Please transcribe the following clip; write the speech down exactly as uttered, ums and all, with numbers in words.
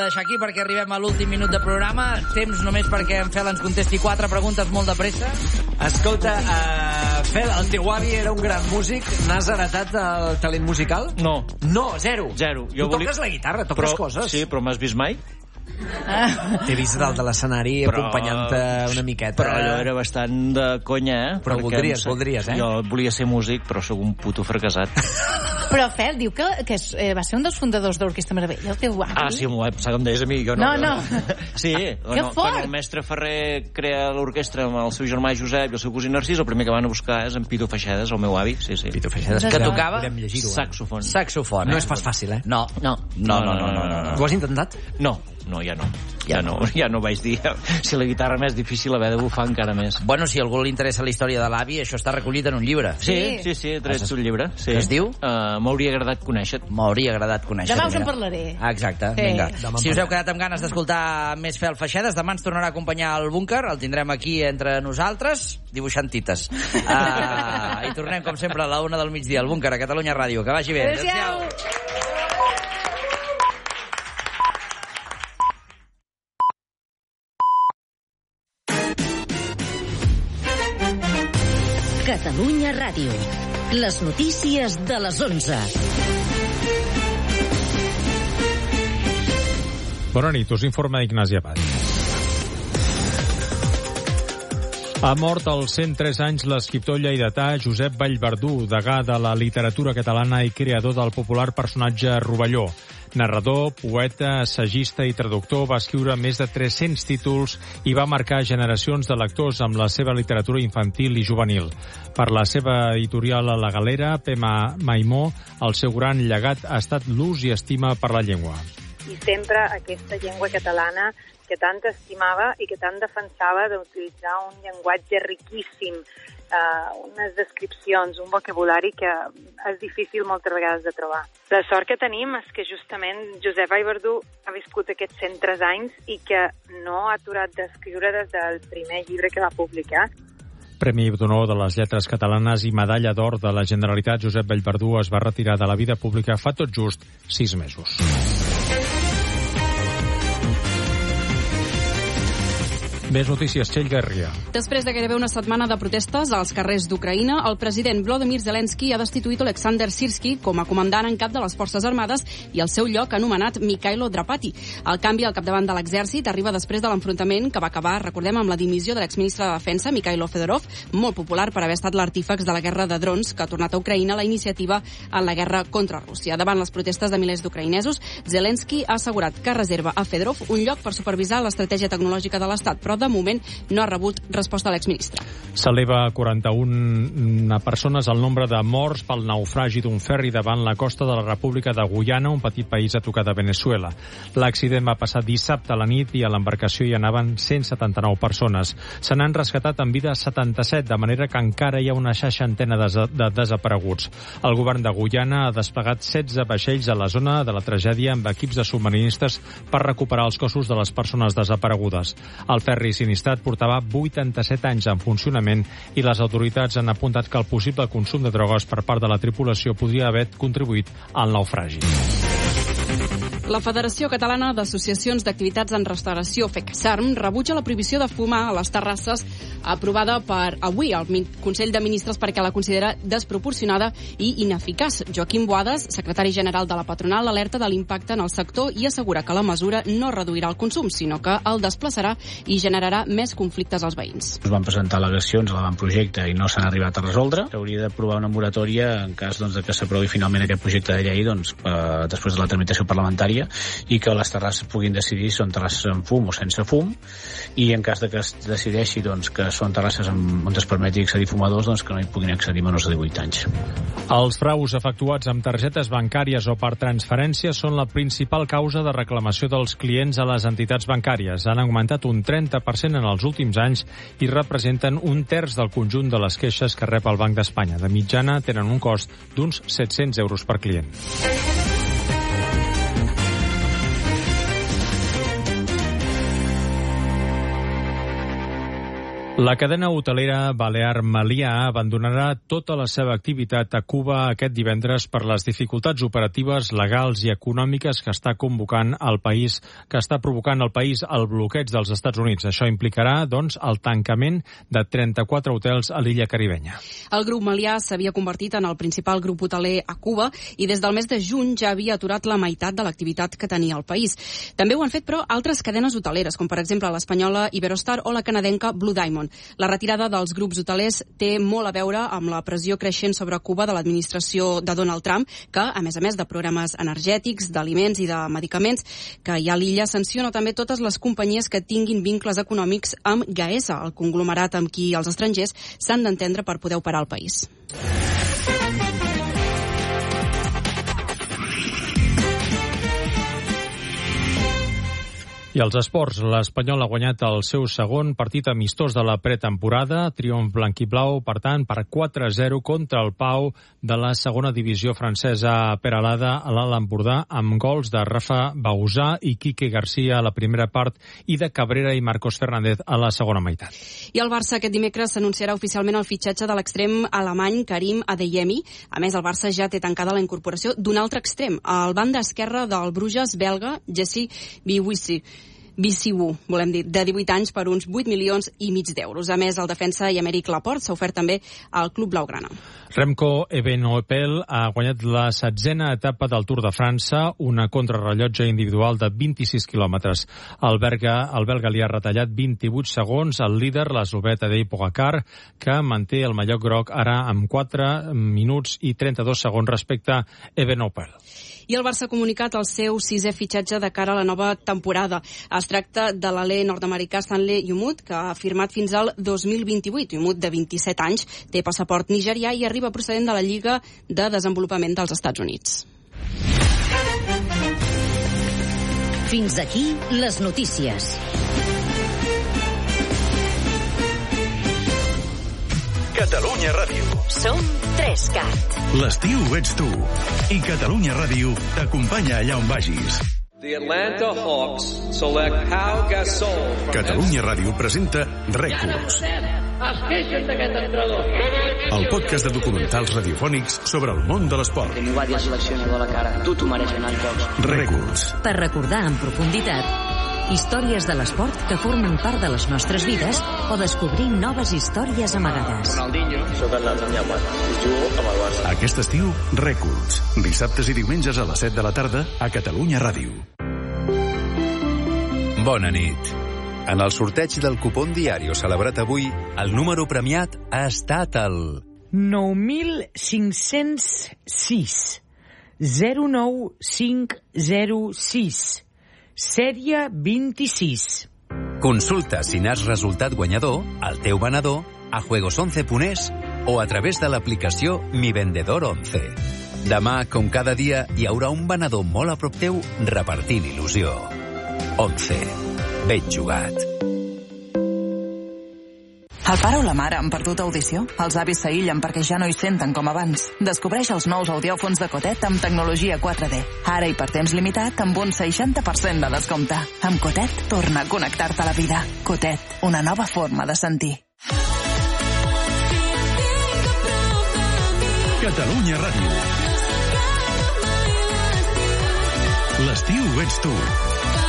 Deixar aquí perquè arribem a l'últim minut de programa. Temps només perquè en Fel ens contesti quatre preguntes molt de pressa. Escolta, uh, Fel, el teu avi era un gran músic. N'has heretat el talent musical? No. No, zero. Zero. Jo tu volia... toques la guitarra, toques però, coses. Sí, però m'has vist mai? Ah. T'he vist dalt de l'escenari acompanyant-te una miqueta. Però allò era bastant de conya, eh? Però perquè voldries, voldries, eh? Jo volia ser músic, però sóc un puto fracassat. Però Fel diu que, que és, eh, va ser un dels fundadors d'Orquestra Meravella, el teu avi. Ah, sí, m'ho vaig pensar que em deies a mi. Jo no, no, no. Sí, que no, fort! quan el mestre Ferrer crea l'orquestra amb el seu germà Josep i el seu cosí Narcís, el primer que van a buscar és en Pito Feixedes, el meu avi. Sí, sí. Pito Feixedes. Que tocava? Saxofon. Saxofon. No és pas fàcil, eh? No. No. No, no, no, no, no, no. Ho has intentat? No, no, ja no. Ja, ja no, ja no vaig dir. Si la guitarra més difícil, haver de bufar encara més. Bueno, si a algú li interessa la història de l'avi, això està recollit en un llibre. Sí, sí, sí, he tret un llibre. Sí. Què es diu? Uh, M'hauria agradat conèixer-te. M'hauria agradat conèixer-te. Demà us en parlaré. Ah, exacte, sí. Vinga. Si us heu quedat amb ganes d'escoltar més Fel Feixedes, demà ens tornarà a acompanyar al búnquer, el tindrem aquí entre nosaltres, dibuixant tites. Uh, I tornem, com sempre, a la una del migdia, al búnquer, a Catalunya Ràdio. Que vagi bé. Adéu-siau. Catalunya Ràdio. Les notícies de les onze. Bona nit, us informa Ignasi Abad. Ha mort als cent tres anys l'escriptor lleidatà Josep Vallverdú, degà de la literatura catalana i creador del popular personatge Rovelló. Narrador, poeta, assagista i traductor, va escriure més de tres-cents títols i va marcar generacions de lectors amb la seva literatura infantil i juvenil. Per la seva editorial a la Galera, Pema Maimó, el seu gran llegat ha estat l'ús i estima per la llengua. I sempre aquesta llengua catalana que tant estimava i que tant defensava d'utilitzar un llenguatge riquíssim, Uh, unes descripcions, un vocabulari que és difícil moltes vegades de trobar. La sort que tenim és que justament Josep Vallverdú ha viscut aquests cent tres anys i que no ha aturat d'escriure des del primer llibre que va publicar. Premi d'Honor de les Lletres Catalanes i Medalla d'Or de la Generalitat, Josep Vallverdú es va retirar de la vida pública fa tot just sis mesos. Més notícies, Txell Garria. Després de gairebé una setmana de protestes als carrers d'Ucraïna, el president Volodymyr Zelensky ha destituït Oleksandr Syrskyi com a comandant en cap de les Forces Armades i al seu lloc ha nomenat Mikhailo Drapati. El canvi al capdavant de l'exèrcit arriba després de l'enfrontament que va acabar, recordem, amb la dimissió de l'exministre de Defensa, Mikhailo Fedorov, molt popular per haver estat l'artífex de la guerra de drons que ha tornat a Ucraïna la iniciativa en la guerra contra Rússia. Davant les protestes de milers d'ucraïnesos, Zelensky ha assegurat que reserva a Fedorov un lloc per supervisar l'estratègia tecnològica de l'Estat, però de moment no ha rebut resposta de l'exministre. S'eleva a quaranta-una persones el nombre de morts pel naufragi d'un ferri davant la costa de la República de Guyana, un petit país a tocar de Venezuela. L'accident va passar dissabte a la nit i a l'embarcació hi anaven cent setanta-nou persones. Se n'han rescatat en vida setanta-set, de manera que encara hi ha una seixantena de, de desapareguts. El govern de Guyana ha desplegat setze vaixells a la zona de la tragèdia amb equips de submarinistes per recuperar els cossos de les persones desaparegudes. El ferri sinistrat portava vuitanta-set anys en funcionament i les autoritats han apuntat que el possible consum de drogues per part de la tripulació podria haver contribuït al naufragi. La Federació Catalana d'Associacions d'Activitats en Restauració, FECASARM, rebutja la prohibició de fumar a les terrasses aprovada per avui al Consell de Ministres perquè la considera desproporcionada i ineficaç. Joaquim Boades, secretari general de la patronal, alerta de l'impacte en el sector i assegura que la mesura no reduirà el consum, sinó que el desplaçarà i generarà més conflictes als veïns. Es van presentar al·legacions a l'avantprojecte i no s'han arribat a resoldre. S'hauria d'aprovar una moratòria en cas doncs, de que s'aprovi finalment aquest projecte de llei doncs, eh, després de la tramitació parlamentària i que les terrasses puguin decidir si són terrasses amb fum o sense fum, i en cas de que es decideixi doncs, que són terrasses amb, on es permeti accedir fumadors, doncs que no hi puguin accedir menors de divuit anys. Els fraus efectuats amb targetes bancàries o per transferència són la principal causa de reclamació dels clients a les entitats bancàries. Han augmentat un trenta per cent en els últims anys i representen un terç del conjunt de les queixes que rep el Banc d'Espanya. De mitjana tenen un cost d'uns set-cents euros per client. La cadena hotelera Balear Meliá abandonarà tota la seva activitat a Cuba aquest divendres per les dificultats operatives, legals i econòmiques que està convocant el país, que està provocant al país el bloqueig dels Estats Units. Això implicarà, doncs, el tancament de trenta-quatre hotels a l'illa caribenya. El grup Meliá s'havia convertit en el principal grup hoteler a Cuba i des del mes de juny ja havia aturat la meitat de l'activitat que tenia el país. També ho han fet, però, altres cadenes hoteleres, com per exemple l'espanyola Iberostar o la canadenca Blue Diamond. La retirada dels grups hotelers té molt a veure amb la pressió creixent sobre Cuba de l'administració de Donald Trump, que, a més a més de programes energètics, d'aliments i de medicaments, que hi ha a l'illa, sanciona també totes les companyies que tinguin vincles econòmics amb Gaesa, el conglomerat amb qui els estrangers s'han d'entendre per poder operar al país. I els esports, l'Espanyol ha guanyat el seu segon partit amistós de la pretemporada, triomf blanquiblau, per tant, per quatre a zero contra el Pau de la segona divisió francesa Peralada a l'Alt Empordà, amb gols de Rafa Bausà i Quique García a la primera part i de Cabrera i Marcos Fernández a la segona meitat. I el Barça aquest dimecres s'anunciarà oficialment el fitxatge de l'extrem alemany Karim Adeyemi. A més, el Barça ja té tancada la incorporació d'un altre extrem, el banda esquerre del Bruges belga, Jesse Biwissi. B C U, volem dir, de divuit anys per uns vuit milions i mig d'euros. A més, el defensa i Aymeric Laporte s'ha ofert també al club blaugrana. Remco Evenepoel ha guanyat la setzena etapa del Tour de França, una contrarrellotge individual de vint-i-sis quilòmetres. El belga, el belga li ha retallat vint-i-vuit segons al líder, l'eslovè Tadej Pogačar, que manté el mallot groc ara amb quatre minuts i trenta-dos segons respecte a Evenepoel. I el Barça ha comunicat el seu sisè fitxatge de cara a la nova temporada. Es tracta de l'alè nord-americà Stanley Yumut, que ha firmat fins al dos mil vint-i-vuit. Yumut, de vint-i-set anys, té passaport nigerià i arriba procedent de la Lliga de Desenvolupament dels Estats Units. Fins aquí les notícies. Catalunya Ràdio. Som Trescat. L'estiu ets tu. I Catalunya Ràdio t'acompanya allà on vagis. The Atlanta Hawks select Pau Gasol. Catalunya Ràdio presenta Rècords. Es queixen d'aquest entrenador. El podcast de documentals radiofònics sobre el món de l'esport. Que m'ho va dir el seleccionador a la cara. Tu t'ho mereixes, anar als jocs. Rècords. Per recordar en profunditat històries de l'esport que formen part de les nostres vides o descobrir noves històries amagades. Ronaldinho, soc el Damià Guat, jugo amb el Barça. Aquest estiu, Rècords. Dissabtes i diumenges a les set de la tarda a Catalunya Ràdio. Bona nit. En el sorteig del cupón diario celebrat avui, el número premiat ha estat el nou mil cinc-cents sis zero nou cinc zero sis sèrie vint-i-sis. Consulta si n'has resultat guanyador, al teu venedor, a juegos once punt es o a través de l'aplicació Mi Vendedor once. Demà, com cada dia, hi haurà un venedor molt a prop teu repartint il·lusió. once. Ben jugat. El pare o la mare han perdut audició? Els avis s'aïllen perquè ja no hi senten com abans. Descobreix els nous audiòfons de Cotet amb tecnologia quatre D. Ara i per temps limitat amb un seixanta per cent de descompte. Amb Cotet, torna a connectar-te a la vida. Cotet, una nova forma de sentir. Catalunya Ràdio. L'estiu ets tu.